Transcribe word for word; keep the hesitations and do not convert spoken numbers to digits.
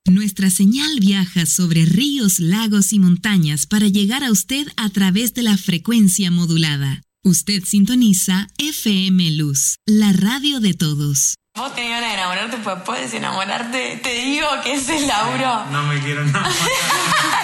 Nuestra señal viaja sobre ríos, lagos y montañas para llegar a usted a través de la frecuencia modulada. Usted sintoniza F M Luz, la radio de todos. Vos tenías ganas de enamorarte, pues puedes enamorarte. Te digo que ese es Lauro. No me quiero enamorar.